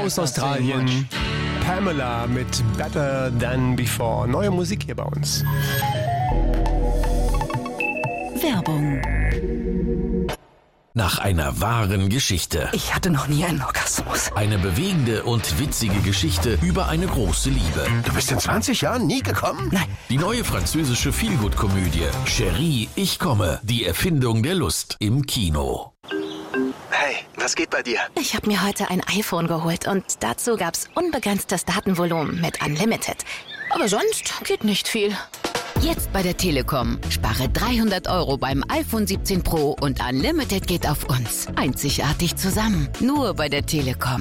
aus Australien. Pamela mit Better Than Before. Neue Musik hier bei uns. Werbung. Nach einer wahren Geschichte. Ich hatte noch nie einen Orgasmus. Eine bewegende und witzige Geschichte über eine große Liebe. Du bist in 20 Jahren nie gekommen? Nein. Die neue französische Feelgood-Komödie Chérie, ich komme. Die Erfindung der Lust im Kino. Hey, was geht bei dir? Ich habe mir heute ein iPhone geholt und dazu gab's unbegrenztes Datenvolumen mit Unlimited. Aber sonst geht nicht viel. Jetzt bei der Telekom. Spare 300 € beim iPhone 17 Pro und Unlimited geht auf uns. Einzigartig zusammen. Nur bei der Telekom.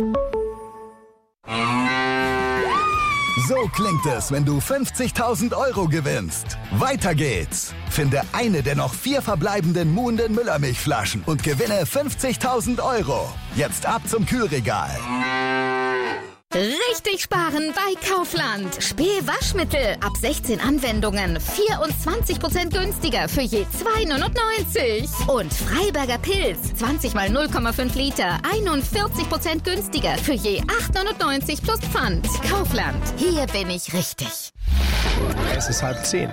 So klingt es, wenn du 50.000 € gewinnst. Weiter geht's. Finde eine der noch 4 verbleibenden Muhnden Müllermilchflaschen und gewinne 50.000 €. Jetzt ab zum Kühlregal. Richtig sparen bei Kaufland. Spee-Waschmittel ab 16 Anwendungen 24% günstiger für je 2,99 €. Und Freiberger Pilz 20 mal 0,5 Liter 41% günstiger für je 8,99 € plus Pfand. Kaufland. Hier bin ich richtig. Es ist 9:30.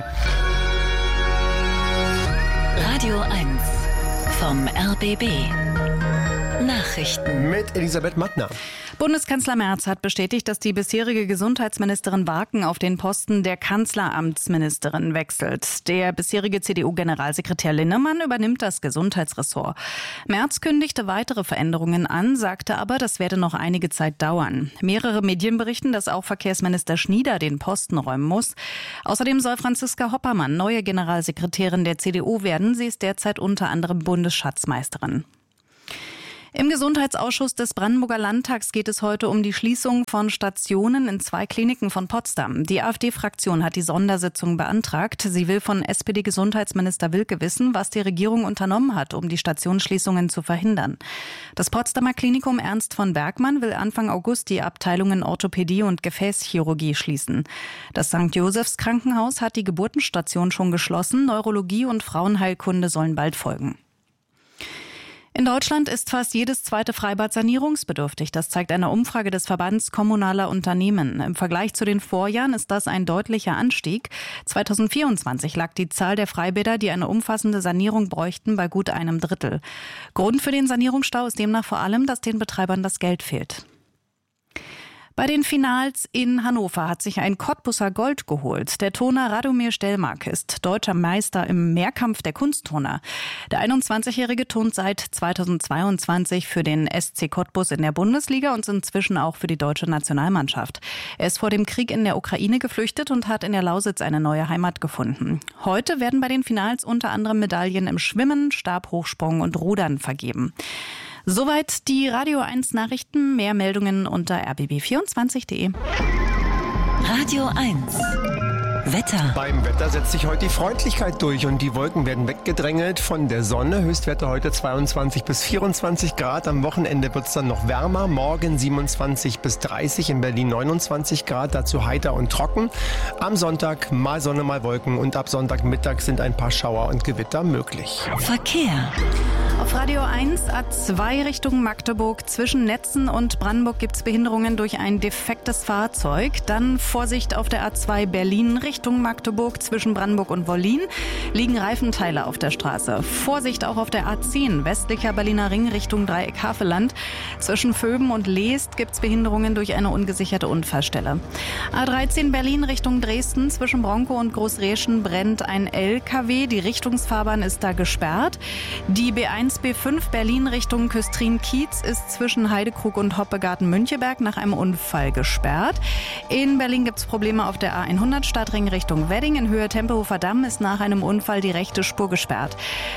Radio 1 vom RBB. Nachrichten. Mit Elisabeth Mattner. Bundeskanzler Merz hat bestätigt, dass die bisherige Gesundheitsministerin Barken auf den Posten der Kanzleramtsministerin wechselt. Der bisherige CDU-Generalsekretär Linnemann übernimmt das Gesundheitsressort. Merz kündigte weitere Veränderungen an, sagte aber, das werde noch einige Zeit dauern. Mehrere Medien berichten, dass auch Verkehrsminister Schnieder den Posten räumen muss. Außerdem soll Franziska Hoppermann neue Generalsekretärin der CDU werden. Sie ist derzeit unter anderem Bundesschatzmeisterin. Im Gesundheitsausschuss des Brandenburger Landtags geht es heute um die Schließung von Stationen in 2 Kliniken von Potsdam. Die AfD-Fraktion hat die Sondersitzung beantragt. Sie will von SPD-Gesundheitsminister Wilke wissen, was die Regierung unternommen hat, um die Stationsschließungen zu verhindern. Das Potsdamer Klinikum Ernst von Bergmann will Anfang August die Abteilungen Orthopädie und Gefäßchirurgie schließen. Das St. Josephs Krankenhaus hat die Geburtenstation schon geschlossen. Neurologie und Frauenheilkunde sollen bald folgen. In Deutschland ist fast jedes zweite Freibad sanierungsbedürftig. Das zeigt eine Umfrage des Verbands kommunaler Unternehmen. Im Vergleich zu den Vorjahren ist das ein deutlicher Anstieg. 2024 lag die Zahl der Freibäder, die eine umfassende Sanierung bräuchten, bei gut einem Drittel. Grund für den Sanierungsstau ist demnach vor allem, dass den Betreibern das Geld fehlt. Bei den Finals in Hannover hat sich ein Cottbuser Gold geholt. Der Turner Radomir Stellmark ist deutscher Meister im Mehrkampf der Kunstturner. Der 21-Jährige turnt seit 2022 für den SC Cottbus in der Bundesliga und inzwischen auch für die deutsche Nationalmannschaft. Er ist vor dem Krieg in der Ukraine geflüchtet und hat in der Lausitz eine neue Heimat gefunden. Heute werden bei den Finals unter anderem Medaillen im Schwimmen, Stabhochsprung und Rudern vergeben. Soweit die Radio 1 Nachrichten. Mehr Meldungen unter rbb24.de. Radio 1 Wetter. Beim Wetter setzt sich heute die Freundlichkeit durch und die Wolken werden weggedrängelt von der Sonne. Höchstwerte heute 22 bis 24 Grad. Am Wochenende wird es dann noch wärmer. Morgen 27 bis 30, in Berlin 29 Grad. Dazu heiter und trocken. Am Sonntag mal Sonne, mal Wolken und ab Sonntagmittag sind ein paar Schauer und Gewitter möglich. Verkehr. Auf Radio 1 A2 Richtung Magdeburg. Zwischen Netzen und Brandenburg gibt es Behinderungen durch ein defektes Fahrzeug. Dann Vorsicht auf der A2 Berlin Richtung Magdeburg. Zwischen Brandenburg und Wollin liegen Reifenteile auf der Straße. Vorsicht auch auf der A10 westlicher Berliner Ring Richtung Dreieck Havelland. Zwischen Vöben und Leest gibt es Behinderungen durch eine ungesicherte Unfallstelle. A13 Berlin Richtung Dresden. Zwischen Bronkow und Großreschen brennt ein LKW. Die Richtungsfahrbahn ist da gesperrt. Die B1 B5 Berlin Richtung Küstrin-Kiez ist zwischen Heidekrug und Hoppegarten-Müncheberg nach einem Unfall gesperrt. In Berlin gibt es Probleme auf der A100 Stadtring Richtung Wedding. In Höhe Tempelhofer Damm ist nach einem Unfall die rechte Spur gesperrt.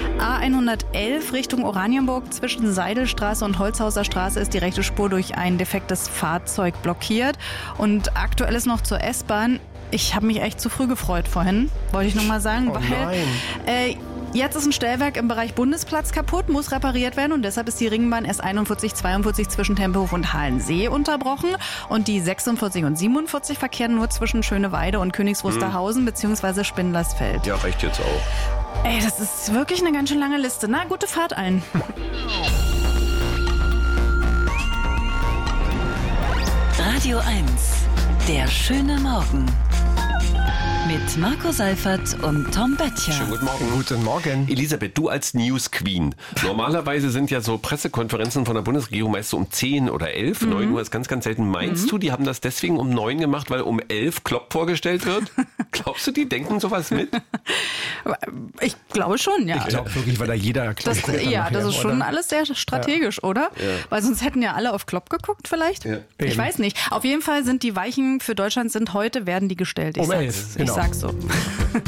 A111 Richtung Oranienburg zwischen Seidelstraße und Holzhauser Straße ist die rechte Spur durch ein defektes Fahrzeug blockiert. Und aktuell ist noch zur S-Bahn. Ich habe mich echt zu früh gefreut vorhin, wollte ich nochmal sagen, weil jetzt ist ein Stellwerk im Bereich Bundesplatz kaputt, muss repariert werden und deshalb ist die Ringbahn S41-42 zwischen Tempelhof und Halensee unterbrochen und die 46 und 47 verkehren nur zwischen Schöneweide und Königs Wusterhausen bzw. Spindlersfeld. Ja, reicht jetzt auch. Ey, das ist wirklich eine ganz schön lange Liste. Na, gute Fahrt allen. Radio 1, der schöne Morgen. Mit Marco Seifert und Tom Böttcher. Schönen guten Morgen. Guten Morgen. Elisabeth, du als News Queen. Normalerweise sind ja so Pressekonferenzen von der Bundesregierung meist so um 10 oder 11. 9 Uhr ist ganz, ganz selten. Meinst du, die haben das deswegen um 9 gemacht, weil um 11 Klopp vorgestellt wird? Glaubst du, die denken sowas mit? Ich glaube schon, ja. Ich glaube wirklich, weil da jeder das ist schon alles sehr strategisch, oder? Ja. Weil sonst hätten ja alle auf Klopp geguckt vielleicht. Ja. Ich weiß nicht. Auf jeden Fall sind die Weichen für Deutschland werden die gestellt. Ich sag's so.